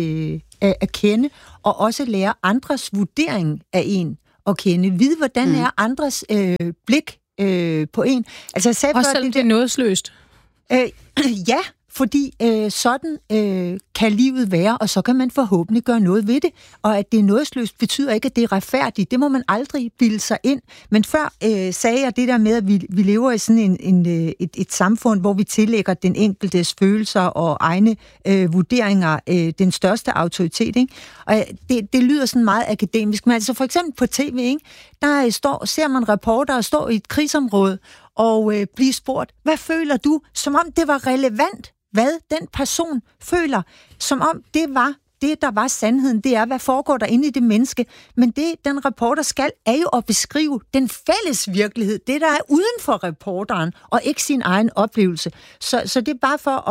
at kende, og også lære andres vurdering af en at kende. Vide, hvordan er andres blik på en. Altså, også selvom det er nådesløst. Ja, fordi sådan kan livet være, og så kan man forhåbentlig gøre noget ved det. Og at det er nådesløst betyder ikke, at det er retfærdigt. Det må man aldrig bilde sig ind. Men før sagde jeg det der med, at vi lever i sådan et samfund, hvor vi tillægger den enkeltes følelser og egne vurderinger den største autoritet. Ikke? Og det lyder sådan meget akademisk. Men altså for eksempel på tv, ikke? Der ser man reportere stå i et krigsområde og blive spurgt, hvad føler du? Som om det var relevant, hvad den person føler. Som om det var det, der var sandheden. Det er, hvad foregår der inde i det menneske. Men det, den reporter skal, er jo at beskrive den fælles virkelighed. Det, der er uden for reporteren, og ikke sin egen oplevelse. Så det er bare for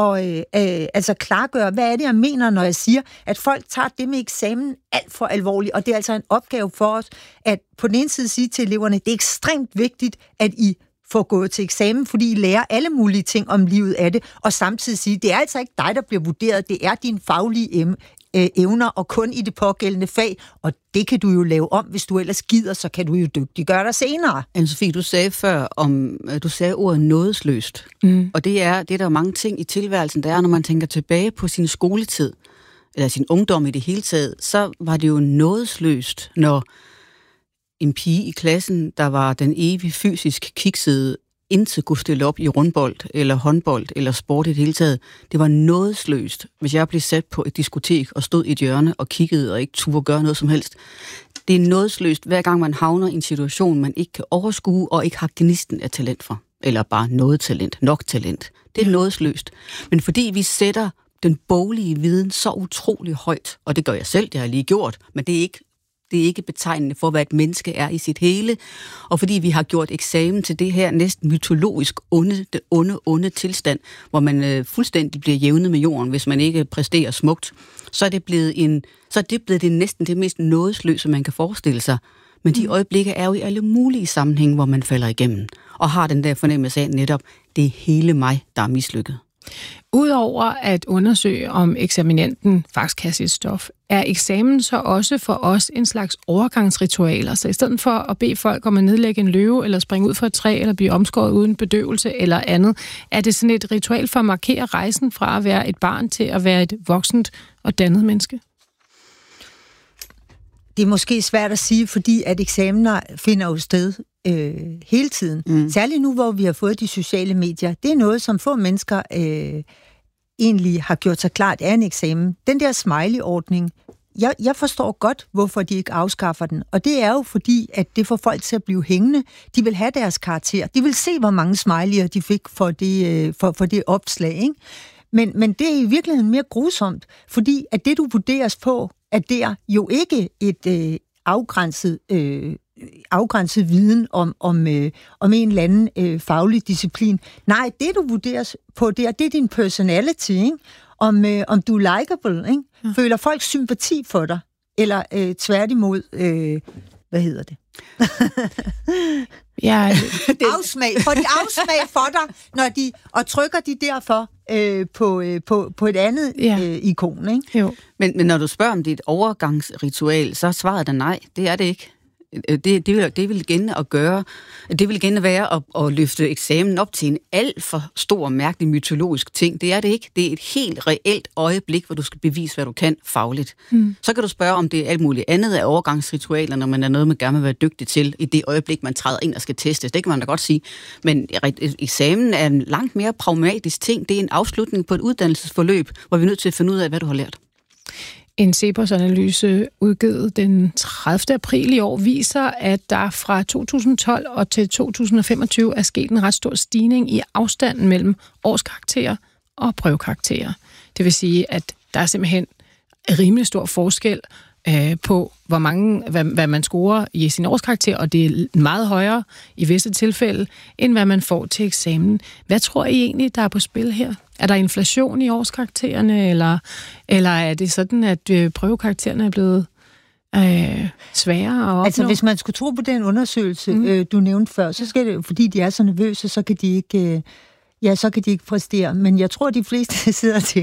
at klargøre, hvad er det, jeg mener, når jeg siger, at folk tager det med eksamen alt for alvorligt. Og det er altså en opgave for os, at på den ene side sige til eleverne, det er ekstremt vigtigt, at I får gået til eksamen, fordi I lærer alle mulige ting om livet af det, og samtidig sige, det er altså ikke dig, der bliver vurderet, det er dine faglige evner, og kun i det pågældende fag, og det kan du jo lave om, hvis du ellers gider, så kan du jo dygtiggøre dig senere. Anne-Sophie, du sagde før, du sagde ordet nådesløst, og det er der mange ting i tilværelsen, der er, når man tænker tilbage på sin skoletid, eller sin ungdom i det hele taget, så var det jo nådesløst, når en pige i klassen, der var den evige fysisk kiksede, intet kunne stille op i rundbold, eller håndbold, eller sport i det hele taget. Det var nådesløst, hvis jeg blev sat på et diskotek og stod i et hjørne og kiggede og ikke turde gøre noget som helst. Det er nådesløst, hver gang man havner i en situation, man ikke kan overskue og ikke har gnisten af talent for. Eller bare noget talent, nok talent. Det er nådesløst. Men fordi vi sætter den boglige viden så utrolig højt, og det gør jeg selv, det har jeg lige gjort, men det er ikke betegnende for, hvad et menneske er i sit hele. Og fordi vi har gjort eksamen til det her næsten mytologisk onde tilstand, hvor man fuldstændig bliver jævnet med jorden, hvis man ikke præsterer smukt, så er det blevet det næsten det mest nådesløse, man kan forestille sig. Men de øjeblikke er jo i alle mulige sammenhænge, hvor man falder igennem, og har den der fornemmelse af netop, det er hele mig, der er mislykket. Udover at undersøge, om eksaminanten faktisk kan sit stof, er eksamen så også for os en slags overgangsritual. Altså i stedet for at bede folk om at nedlægge en løve, eller springe ud fra et træ, eller blive omskåret uden bedøvelse eller andet, er det sådan et ritual for at markere rejsen fra at være et barn til at være et voksent og dannet menneske? Det er måske svært at sige, fordi at eksamener finder jo sted hele tiden. Særligt nu, hvor vi har fået de sociale medier. Det er noget, som få mennesker egentlig har gjort sig klart er en eksamen. Den der smiley-ordning, jeg forstår godt, hvorfor de ikke afskaffer den. Og det er jo fordi, at det får folk til at blive hængende. De vil have deres karakter. De vil se, hvor mange smiley'er de fik for det opslag. Ikke? Men det er i virkeligheden mere grusomt, fordi at det, du vurderes på, at det er jo ikke et afgrænset viden om en eller anden faglig disciplin. Nej, det du vurderes på, det er din personality, ikke? Om du er likable, ikke? Ja. Føler folk sympati for dig, eller tværtimod, hvad hedder det? Ja, afsmag. Får de afsmag for dig, når de og trykker de derfor på et andet ikon, ikke? Jo. Men når du spørger om det er et overgangsritual, så er svaret da nej. Det er det ikke. Det vil igen at gøre. Det vil igen være at løfte eksamen op til en alt for stor, mærkelig mytologisk ting. Det er det ikke. Det er et helt reelt øjeblik, hvor du skal bevise, hvad du kan fagligt. Så kan du spørge, om det er alt muligt andet af overgangsritualer, når man er noget, man gerne vil være dygtig til i det øjeblik, man træder ind og skal testes. Det kan man da godt sige. Men eksamen er en langt mere pragmatisk ting. Det er en afslutning på et uddannelsesforløb, hvor vi er nødt til at finde ud af, hvad du har lært. En CEPOS-analyse udgivet den 30. april i år viser, at der fra 2012 og til 2025 er sket en ret stor stigning i afstanden mellem årskarakterer og prøvekarakterer. Det vil sige, at der er simpelthen rimelig stor forskel på, hvad man scorer i sin årskarakter, og det er meget højere i visse tilfælde, end hvad man får til eksamen. Hvad tror I egentlig, der er på spil her? Er der inflation i årskaraktererne, eller er det sådan, at prøvekaraktererne er blevet sværere at opnå? Altså, hvis man skulle tro på den undersøgelse, du nævnte før, så skal det, fordi de er så nervøse, så kan de ikke præstere. Men jeg tror, de fleste sidder og tænker,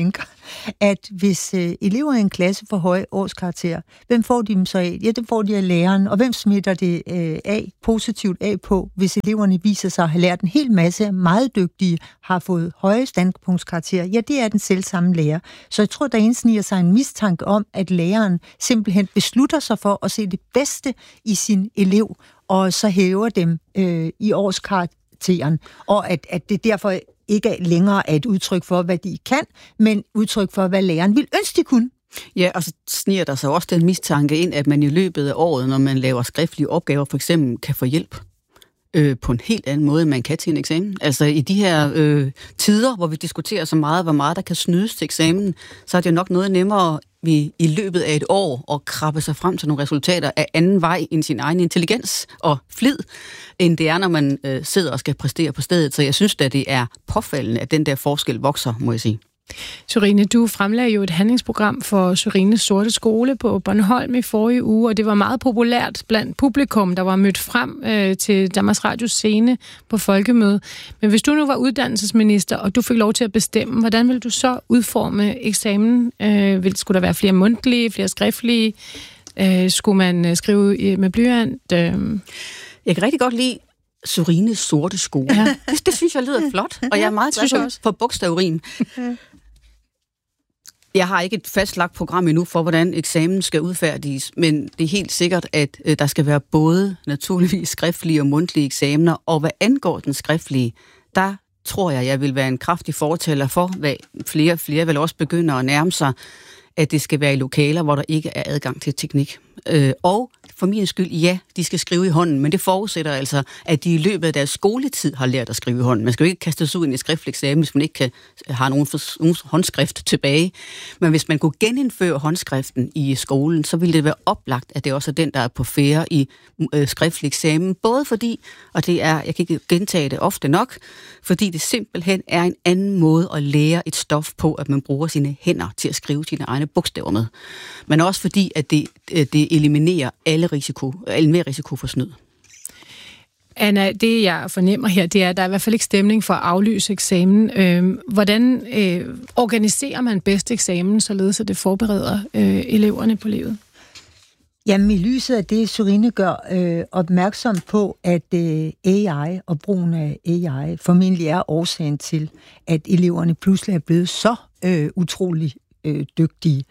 at hvis elever i en klasse får høje årskarakterer, hvem får de dem så af? Ja, det får de af læreren, og hvem smitter det positivt af på, hvis eleverne viser sig at have lært en hel masse, meget dygtige, har fået høje standpunktskarakterer? Ja, det er den selvsamme lærer. Så jeg tror, der indsniger sig en mistanke om, at læreren simpelthen beslutter sig for at se det bedste i sin elev, og så hæver dem i årskarakteren, og at det derfor ikke længere er et udtryk for, hvad de kan, men udtryk for, hvad læreren vil ønske, de kunne. Ja, og så sniger der sig også den mistanke ind, at man i løbet af året, når man laver skriftlige opgaver, for eksempel kan få hjælp på en helt anden måde, end man kan til en eksamen. Altså i de her tider, hvor vi diskuterer så meget, hvor meget der kan snydes til eksamen, så er det jo nok noget nemmere i løbet af et år at krabbe sig frem til nogle resultater af anden vej end sin egen intelligens og flid, end det er, når man sidder og skal præstere på stedet. Så jeg synes, at det er påfaldende, at den der forskel vokser, må jeg sige. Sørine, du fremlagde jo et handlingsprogram for Sørines Sorte Skole på Bornholm i forrige uge, og det var meget populært blandt publikum, der var mødt frem til Danmarks Radios scene på folkemøde. Men hvis du nu var uddannelsesminister, og du fik lov til at bestemme, hvordan ville du så udforme eksamen? Skulle der være flere mundtlige, flere skriftlige? Skulle man skrive med blyant? Jeg kan rigtig godt lide Sørines Sorte Skole. Ja. Det synes jeg lyder flot, og jeg er meget glad for bogstavrim. Jeg har ikke et fastlagt program endnu for, hvordan eksamen skal udfærdiges, men det er helt sikkert, at der skal være både naturligvis skriftlige og mundtlige eksamener, og hvad angår den skriftlige, der tror jeg vil være en kraftig fortæller for, hvad flere vil også begynde at nærme sig, at det skal være i lokaler, hvor der ikke er adgang til teknik. Og for min skyld, ja, de skal skrive i hånden, men det forudsætter altså, at de i løbet af deres skoletid har lært at skrive i hånden. Man skal jo ikke kaste sig ud i en skriftlig eksamen, hvis man ikke har nogen håndskrift tilbage. Men hvis man kunne genindføre håndskriften i skolen, så ville det være oplagt, at det også er den, der er på færre i skriftlig eksamen. Både fordi, og det er, jeg kan ikke gentage det ofte nok, fordi det simpelthen er en anden måde at lære et stof på, at man bruger sine hænder til at skrive sine egne bogstaver med. Men også fordi, at det eliminerer alle mere risiko for snyd. Anna, det jeg fornemmer her, det er, at der er i hvert fald ikke stemning for at aflyse eksamen. Hvordan organiserer man bedst eksamen, således at det forbereder eleverne på livet? Jamen, i lyset af det, Sørine gør opmærksom på, at AI og brugen af AI formentlig er årsagen til, at eleverne pludselig er blevet så utrolig dygtige.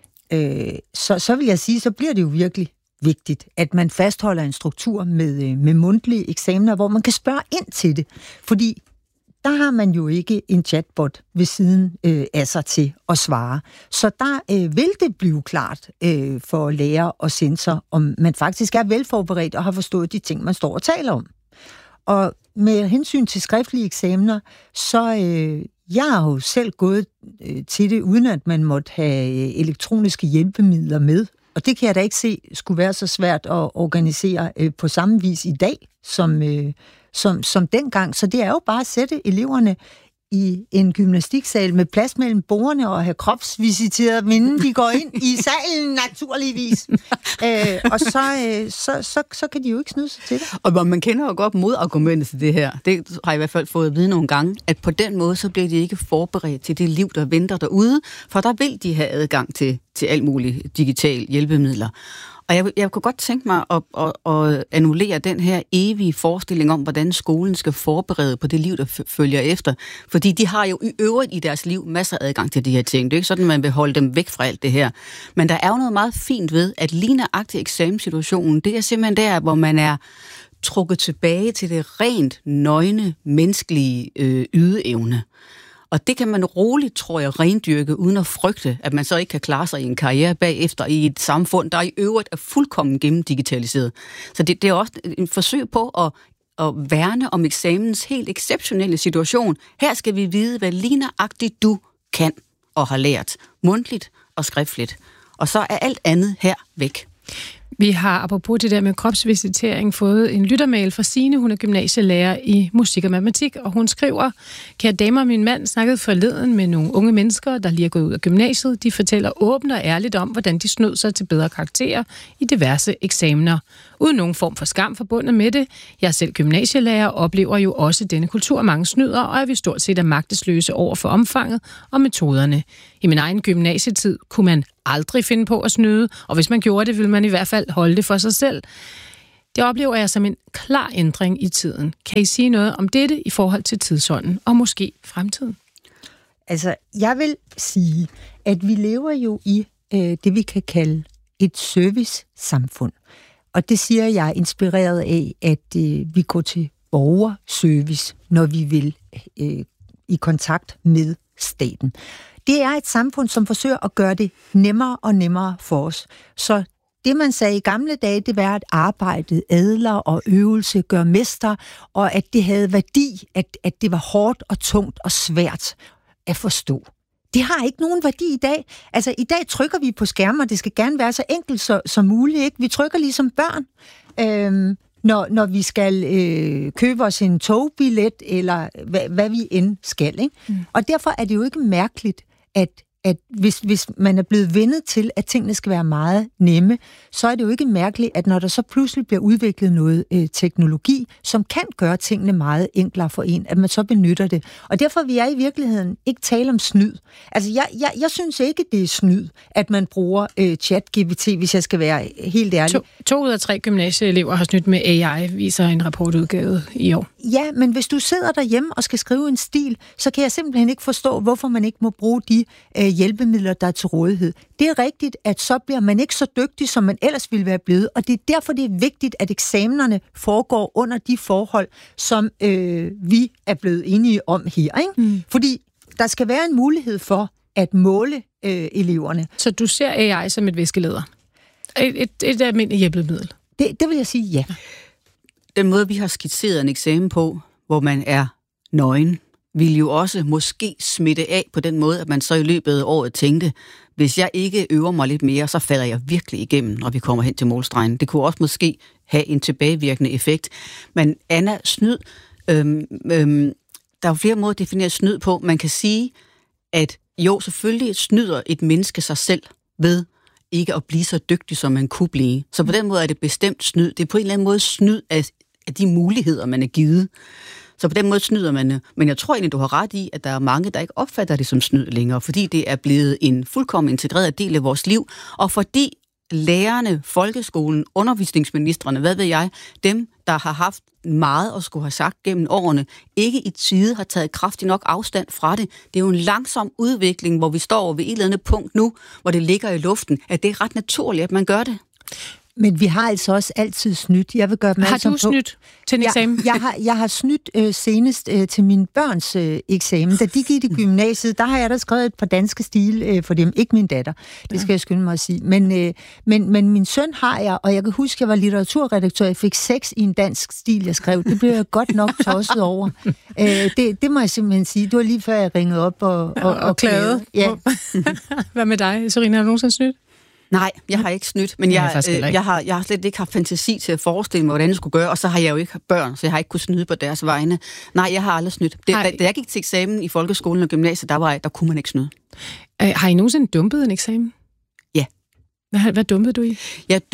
Så vil jeg sige, så bliver det jo virkelig vigtigt, at man fastholder en struktur med mundtlige eksamener, hvor man kan spørge ind til det. Fordi der har man jo ikke en chatbot ved siden af sig til at svare. Så der vil det blive klart for lærer og censor, om man faktisk er velforberedt og har forstået de ting, man står og taler om. Og med hensyn til skriftlige eksamener, så jeg har jo selv gået til det, uden at man måtte have elektroniske hjælpemidler med. Og det kan jeg da ikke se skulle være så svært at organisere på samme vis i dag, som dengang. Så det er jo bare at sætte eleverne i en gymnastiksal med plads mellem bordene og have kropsvisiteret dem, inden de går ind i salen, naturligvis. Og så kan de jo ikke snyde sig til det. Og man kender jo godt modargumentet til det her. Det har jeg i hvert fald fået at vide nogle gange, at på den måde, så bliver de ikke forberedt til det liv, der venter derude, for der vil de have adgang til alt muligt digital hjælpemidler. Og jeg kunne godt tænke mig at annullere den her evige forestilling om, hvordan skolen skal forberede på det liv, der følger efter. Fordi de har jo i øvrigt i deres liv masser af adgang til de her ting. Det er ikke sådan, at man vil holde dem væk fra alt det her. Men der er jo noget meget fint ved, at lige nøjagtig eksamenssituationen, det er simpelthen der, hvor man er trukket tilbage til det rent nøgne, menneskelige ydeevne. Og det kan man roligt, tror jeg, rendyrke, uden at frygte, at man så ikke kan klare sig i en karriere bagefter i et samfund, der i øvrigt er fuldkommen gennemdigitaliseret. Så det er også en forsøg på at værne om eksamens helt exceptionelle situation. Her skal vi vide, hvad lige nøjagtigt du kan og har lært, mundtligt og skriftligt. Og så er alt andet her væk. Vi har, apropos det der med kropsvisitering, fået en lyttermail fra Signe. Hun er gymnasielærer i musik og matematik, og hun skriver: Kære damer, min mand snakkede forleden med nogle unge mennesker, der lige er gået ud af gymnasiet. De fortæller åbent og ærligt om, hvordan de snød sig til bedre karakterer i diverse eksamener. Uden nogen form for skam forbundet med det. Jeg er selv gymnasielærer og oplever jo også denne kultur. Mange snyder, og er vi stort set magtesløse over for omfanget og metoderne. I min egen gymnasietid kunne man aldrig finde på at snyde, og hvis man gjorde det, ville man i hvert fald holde det for sig selv. Det oplever jeg som en klar ændring i tiden. Kan I sige noget om dette i forhold til tidsånden og måske fremtiden? Altså, jeg vil sige, at vi lever jo i det, vi kan kalde et service-samfund. Og det siger jeg inspireret af, at vi går til borgerservice, når vi vil i kontakt med staten. Det er et samfund, som forsøger at gøre det nemmere og nemmere for os. Så det, man sagde i gamle dage, det var, at arbejdet adler og øvelse gør mester, og at det havde værdi, at det var hårdt og tungt og svært at forstå. Det har ikke nogen værdi i dag. Altså, i dag trykker vi på skærmen, og det skal gerne være så enkelt som muligt, ikke? Vi trykker ligesom børn, når vi skal købe os en togbillet, eller hvad vi end skal, ikke? Og derfor er det jo ikke mærkeligt, at hvis man er blevet vendet til, at tingene skal være meget nemme, så er det jo ikke mærkeligt, at når der så pludselig bliver udviklet noget teknologi, som kan gøre tingene meget enklere for en, at man så benytter det. Og derfor vil jeg i virkeligheden ikke tale om snyd. Altså, jeg synes ikke, det er snyd, at man bruger ChatGPT, hvis jeg skal være helt ærlig. 2 ud af 3 gymnasieelever har snydt med AI, viser en rapportudgave i år. Ja, men hvis du sidder derhjemme og skal skrive en stil, så kan jeg simpelthen ikke forstå, hvorfor man ikke må bruge de hjælpemidler, der er til rådighed. Det er rigtigt, at så bliver man ikke så dygtig, som man ellers ville være blevet, og det er derfor, det er vigtigt, at eksamenerne foregår under de forhold, som vi er blevet enige om her. Ikke? Fordi der skal være en mulighed for at måle eleverne. Så du ser AI som et viskeleder? Et almindeligt hjælpemiddel? Det vil jeg sige, ja. Den måde, vi har skitseret en eksamen på, hvor man er nøgen, vil jo også måske smitte af på den måde, at man så i løbet af året tænkte, hvis jeg ikke øver mig lidt mere, så falder jeg virkelig igennem, når vi kommer hen til målstregen. Det kunne også måske have en tilbagevirkende effekt. Men Anna, snyd, der er jo flere måder at definere snyd på. Man kan sige, at jo, selvfølgelig snyder et menneske sig selv ved ikke at blive så dygtig, som man kunne blive. Så på den måde er det bestemt snyd. Det er på en eller anden måde snyd af de muligheder, man er givet. Så på den måde snyder man. Men jeg tror egentlig, du har ret i, at der er mange, der ikke opfatter det som snyd længere, fordi det er blevet en fuldkommen integreret del af vores liv, og fordi lærerne, folkeskolen, undervisningsministrene, hvad ved jeg, dem, der har haft meget at skulle have sagt gennem årene, ikke i tide har taget kraftig nok afstand fra det. Det er jo en langsom udvikling, hvor vi står ved et eller andet punkt nu, hvor det ligger i luften, at det er ret naturligt, at man gør det. Men vi har altså også altid snydt. Jeg vil gøre opmærksom på... Har du snydt til en eksamen? Jeg har snydt senest til mine børns eksamen. Da de gik i gymnasiet, der har jeg da skrevet et par danske stil for dem. Ikke min datter, det skal jeg skynde mig at sige. Men min søn har jeg, og jeg kan huske, jeg var litteraturredaktør. Jeg fik 6 i en dansk stil, jeg skrev. Det blev jeg godt nok tosset over. Det må jeg simpelthen sige. Det var lige før, jeg ringede op og klagede. Ja. Hvad med dig, Serena? Har du nogensinde snydt? Nej, jeg har ikke snydt, men jeg har slet ikke haft fantasi til at forestille mig, hvordan jeg skulle gøre, og så har jeg jo ikke børn, så jeg har ikke kunnet snyde på deres vegne. Nej, jeg har aldrig snydt. Da jeg gik til eksamen i folkeskolen og gymnasiet, der kunne man ikke snyde. Har I nogensinde dumpet en eksamen? Ja. Hvad dumpede du i?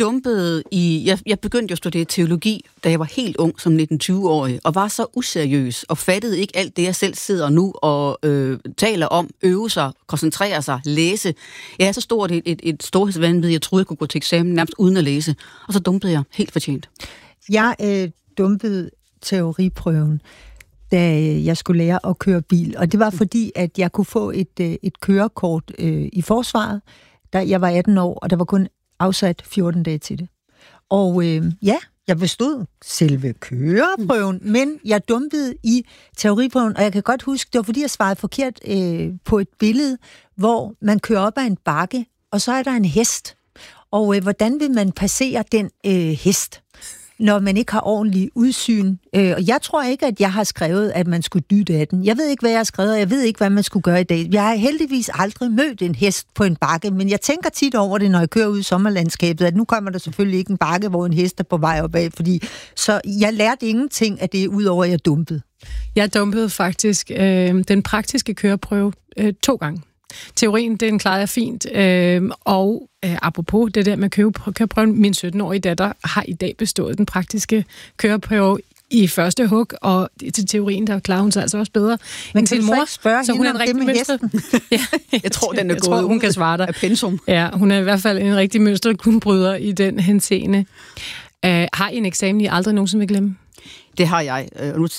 Jeg begyndte jo at studere teologi, da jeg var helt ung, som 19-20-årig, og var så useriøs, og fattede ikke alt det, jeg selv sidder nu og taler om, øve sig, koncentrere sig, læse. Jeg er så stort et storhedsvanvid, jeg troede, jeg kunne gå til eksamen nærmest uden at læse, og så dumpede jeg helt fortjent. Jeg dumpede teoriprøven, da jeg skulle lære at køre bil, og det var fordi, at jeg kunne få et kørekort i forsvaret. Jeg var 18 år, og der var kun afsat 14 dage til det. Og jeg bestod selve køreprøven, men jeg dumpede i teoriprøven, og jeg kan godt huske, det var fordi, jeg svarede forkert på et billede, hvor man kører op ad en bakke, og så er der en hest. Og hvordan vil man passere den hest? når man ikke har ordentlig udsyn. Og jeg tror ikke, at jeg har skrevet, at man skulle dytte af den. Jeg ved ikke, hvad jeg har skrevet, og jeg ved ikke, hvad man skulle gøre i dag. Jeg har heldigvis aldrig mødt en hest på en bakke, men jeg tænker tit over det, når jeg kører ud i sommerlandskabet, at nu kommer der selvfølgelig ikke en bakke, hvor en hest er på vej opad, så jeg lærte ingenting af det, udover at jeg dumpede. Jeg dumpede faktisk den praktiske køreprøve 2 gange. Teorien, den klarede jeg fint, og apropos det der med køreprøven, min 17-årige datter har i dag bestået den praktiske køreprøve i første hug, og til teorien, der klarer hun sig altså også bedre end sin mor. Så hun er en rigtig mønster. Ja, jeg tror, den er gået hun kan svare dig. Af pensum. Ja, hun er i hvert fald en rigtig mønsterkundbryder i den henseende. Har I en eksamen, I aldrig nogensinde vil glemme? Det har jeg. Nu